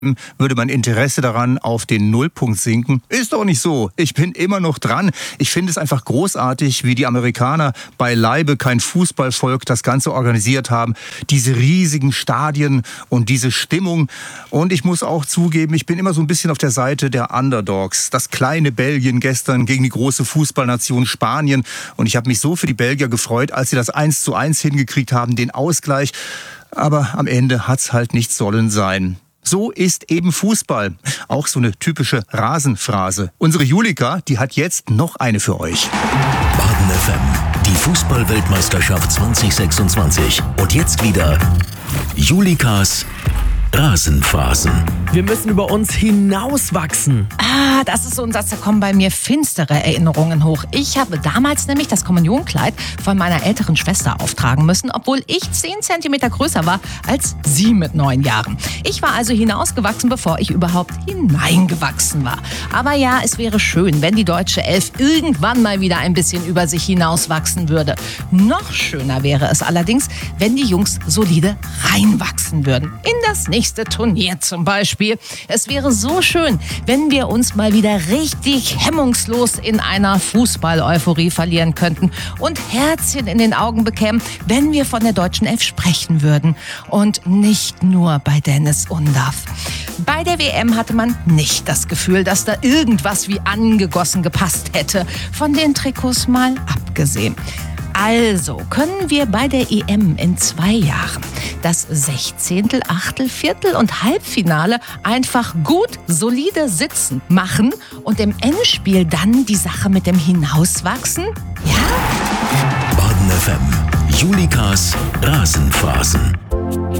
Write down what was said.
würde mein Interesse daran auf den Nullpunkt sinken. Ist doch nicht so. Ich bin immer noch dran. Ich finde es einfach großartig, wie die Amerikaner beileibe kein Fußballvolk das Ganze organisiert haben. Diese riesigen Stadien und diese Stimmung. Und ich muss auch zugeben, ich bin immer so ein bisschen auf der Seite der Underdogs. Das kleine Belgien gestern gegen die große Fußballnation Spanien. Und ich habe mich so für die Belgier gefreut, als sie das 1:1 hingekriegt haben, den Ausgleich. Aber am Ende hat's halt nicht sollen sein. So ist eben Fußball. Auch so eine typische Rasenphrase. Unsere Julika, die hat jetzt noch eine für euch. Baden FM, die Fußball-Weltmeisterschaft 2026. Und jetzt wieder Julikas Rasenphrasen. Wir müssen über uns hinauswachsen. Das ist so ein Satz, da kommen bei mir finstere Erinnerungen hoch. Ich habe damals nämlich das Kommunionkleid von meiner älteren Schwester auftragen müssen, obwohl ich 10 Zentimeter größer war als sie mit 9 Jahren. Ich war also hinausgewachsen, bevor ich überhaupt hineingewachsen war. Aber ja, es wäre schön, wenn die deutsche Elf irgendwann mal wieder ein bisschen über sich hinauswachsen würde. Noch schöner wäre es allerdings, wenn die Jungs solide reinwachsen würden. In das nächste Turnier zum Beispiel. Es wäre so schön, wenn wir uns mal wieder richtig hemmungslos in einer Fußball-Euphorie verlieren könnten und Herzchen in den Augen bekämen, wenn wir von der deutschen Elf sprechen würden. Und nicht nur bei Dennis Undaff. Bei der WM hatte man nicht das Gefühl, dass da irgendwas wie angegossen gepasst hätte. Von den Trikots mal abgesehen. Also können wir bei der EM in 2 Jahren das 16., Achtel-, Viertel- und Halbfinale einfach gut, solide sitzen machen und im Endspiel dann die Sache mit dem Hinauswachsen? Ja? Baden FM, Julikas Rasenphrasen.